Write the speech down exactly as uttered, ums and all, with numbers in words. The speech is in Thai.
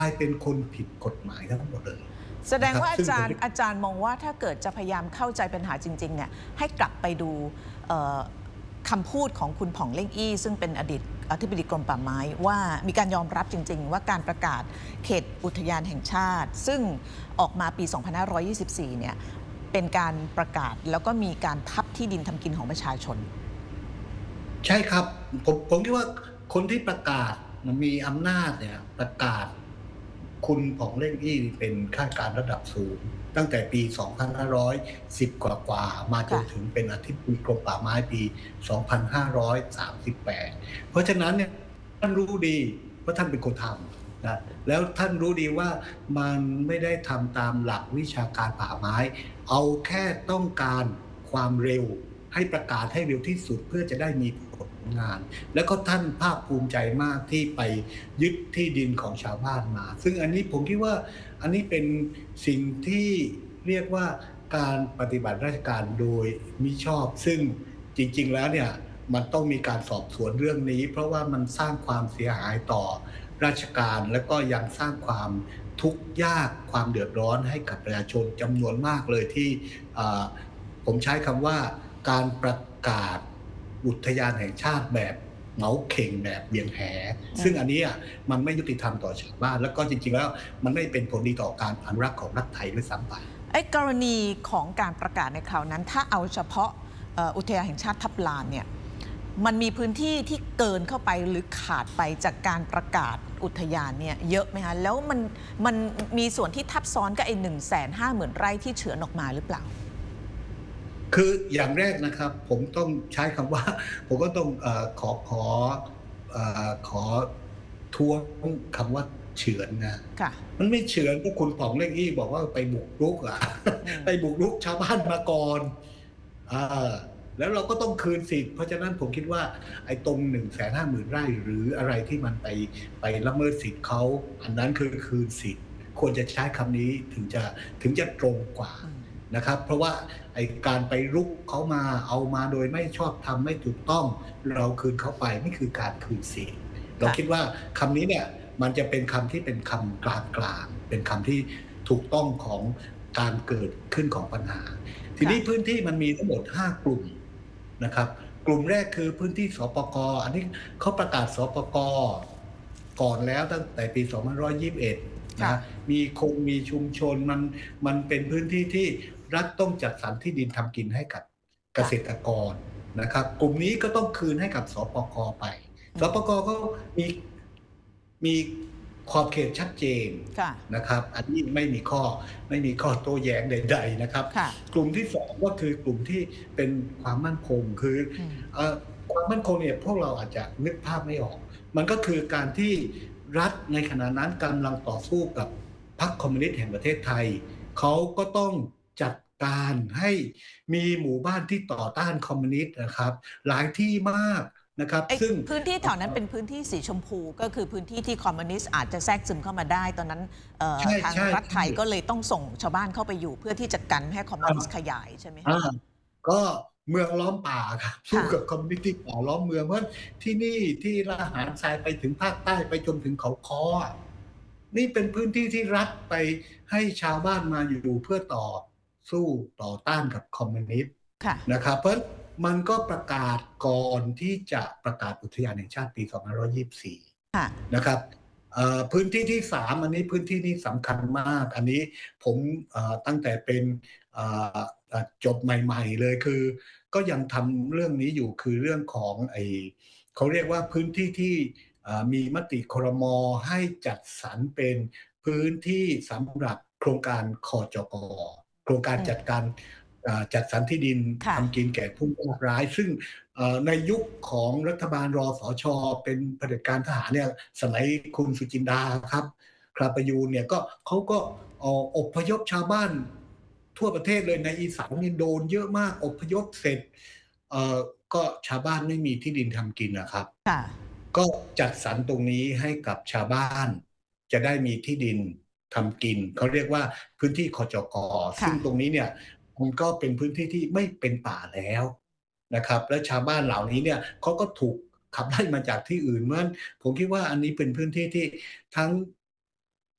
ลายเป็นคนผิดกฎหมายทั้งหมดเลยแสดงว่าอาซึ่งจารย์ผมคิดอาจารย์มองว่าถ้าเกิดจะพยายามเข้าใจปัญหาจริงๆเนี่ยให้กลับไปดูคำพูดของคุณผ่องเล่งอี้ซึ่งเป็นอดีตอธิบดีกรมป่าไม้ว่ามีการยอมรับจริงๆว่าการประกาศเขตอุทยานแห่งชาติซึ่งออกมาปี สองพันห้าร้อยยี่สิบสี่ เนี่ยเป็นการประกาศแล้วก็มีการทับที่ดินทำกินของประชาชนใช่ครับผมผมคิดว่าคนที่ประกาศมีอำนาจเนี่ยประกาศคุณผ่องเล่งอี้เป็นข้าราชการระดับสูงตั้งแต่ปี สองพันห้าร้อยสิบ กว่าๆมาจนถึงเป็นอธิบดีกรมป่าไม้ปี สองพันห้าร้อยสามสิบแปด เพราะฉะนั้นเนี่ยท่านรู้ดีว่าท่านเป็นคนทำนะแล้วท่านรู้ดีว่ามันไม่ได้ทำตามหลักวิชาการป่าไม้เอาแค่ต้องการความเร็วให้ประกาศให้เร็วที่สุดเพื่อจะได้มีผลงานแล้วก็ท่านภาคภูมิใจมากที่ไปยึดที่ดินของชาวบ้านมาซึ่งอันนี้ผมคิดว่าอันนี้เป็นสิ่งที่เรียกว่าการปฏิบัติราชการโดยมิชอบซึ่งจริงๆแล้วเนี่ยมันต้องมีการสอบสวนเรื่องนี้เพราะว่ามันสร้างความเสียหายต่อราชการและก็ยังสร้างความทุกข์ยากความเดือดร้อนให้กับประชาชนจำนวนมากเลยที่ผมใช้คำว่าการประกาศอุทยานแห่งชาติแบบเหมาเข่งแบบเบี่ยงแหซึ่งอันนี้มันไม่ยุติธรรมต่อชาวบ้านแล้วก็จริงๆแล้วมันไม่เป็นผลดีต่อการอนุรักษ์ของรัฐไทยด้วยซ้ำไปไอ้กรณีของการประกาศในคราวนั้นถ้าเอาเฉพาะอุทยานแห่งชาติทับลานเนี่ยมันมีพื้นที่ที่เกินเข้าไปหรือขาดไปจากการประกาศอุทยานเนี่ยเยอะไหมคะแล้วมันมันมีส่วนที่ทับซ้อนกับไอ้หนึ่งแสนห้าหมื่นไร่ที่เฉือนออกมาหรือเปล่าคืออย่างแรกนะครับผมต้องใช้คำว่าผมก็ต้องเออขอขอเออขอท้วงคำว่าเฉือนนะมันไม่เฉือนก็คุณผ่องเล่งอี้บอกว่าไปบุกรุกอ่ะไปบุกรุกชาวบ้านมาก่อนอ่าแล้วเราก็ต้องคืนสิทธิ์เพราะฉะนั้นผมคิดว่าไอ้ตรงหนึ่งแสนห้าหมื่นไร่หรืออะไรที่มันไปไปละเมิดสิทธิ์เขาอันนั้นคือคืนสิทธิ์ควรจะใช้คำนี้ถึงจะถึงจะตรงกว่านะครับเพราะว่าไอ้การไปรุกเขามาเอามาโดยไม่ชอบธรรมไม่ถูกต้องเราคืนเขาไปนี่คือการคืนสิทธิ์เราคิดว่าคำนี้เนี่ยมันจะเป็นคำที่เป็นคำกลางๆเป็นคำที่ถูกต้องของการเกิดขึ้นของปัญหาทีนี้พื้นที่มันมีทั้งหมดห้ากลุ่มนะครับกลุ่มแรกคือพื้นที่สปก.อันนี้เขาประกาศสปก.ก่อนแล้วตั้งแต่ปีสองพันห้าร้อยยี่สิบเอ็ดนะมีคนมีชุมชนมันมันเป็นพื้นที่ที่รัฐต้องจัดสรรที่ดินทำกินให้กับเกษตรกรนะครับกลุ่มนี้ก็ต้องคืนให้กับสปก.ไปสปก.ก็มีมีขอบเขตชัดเจนนะครับอันนี้ไม่มีข้อไม่มีข้อโต้แย้งใดๆนะครับกลุ่มที่สองก็คือกลุ่มที่เป็นความมั่นคงคือความมั่นคงเนี่ยพวกเราอาจจะนึกภาพไม่ออกมันก็คือการที่รัฐในขณะนั้นกำลังต่อสู้กับพรรคคอมมิวนิสต์แห่งประเทศไทยเขาก็ต้องจัดการให้มีหมู่บ้านที่ต่อต้านคอมมิวนิสต์นะครับหลายที่มากนะครับซึ่งพื้นที่แถวนั้นเป็นพื้นที่สีชมพูก็คือพื้นที่ที่คอมมิวนิสต์อาจจะแทรกซึมเข้ามาได้ตอนนั้นทางรัฐไทยก็เลยต้องส่งชาวบ้านเข้าไปอยู่เพื่อที่จะกันให้คอมมิวนิสต์ขยายใช่ไหมคะก็เมืองล้อมป่าครับสู้กับคอมมิวนิสต์ที่ป่าล้อมเมืองเพราะที่นี่ที่ละหารทรายไปถึงภาคใต้ไปจนถึงเขาค้อนี่เป็นพื้นที่ที่รัฐไปให้ชาวบ้านมาอยู่เพื่อต่อสู้ต่อต้านกับคอมมิวนิสต์นะครับเพราะมันก็ประกาศก่อนที่จะประกาศอุทยานแห่งชาติปีสองพันห้าร้อยยี่สิบสี่นะครับพื้นที่ที่สามอันนี้พื้นที่นี้สำคัญมากอันนี้ผมตั้งแต่เป็นจบใหม่ๆเลยคือก็ยังทำเรื่องนี้อยู่คือเรื่องของไอเขาเรียกว่าพื้นที่ที่มีมติครม.ให้จัดสรรเป็นพื้นที่สำหรับโครงการคจก.โครงการจัดการจัดสรรที่ดินทำกินแก่ผู้ยากไร้ซึ่งในยุคของรัฐบาลรสช.เป็นเผด็จการทหารเนี่ยสมัยคุณสุจินดาครับคราประยูนเนี่ยก็เขาก็อพยพชาวบ้านทั่วประเทศเลยในอีสานนี่โดนเยอะมากอพยพเสร็จก็ชาวบ้านไม่มีที่ดินทำกินนะครับก็จัดสรรตรงนี้ให้กับชาวบ้านจะได้มีที่ดินทำกินเขาเรียกว่าพื้นที่คจก.ซึ่งตรงนี้เนี่ยมันก็เป็นพื้นที่ที่ไม่เป็นป่าแล้วนะครับและชาวบ้านเหล่านี้เนี่ยเขาก็ถูกขับไล่มาจากที่อื่นเมื่อผมคิดว่าอันนี้เป็นพื้นที่ที่ทั้ง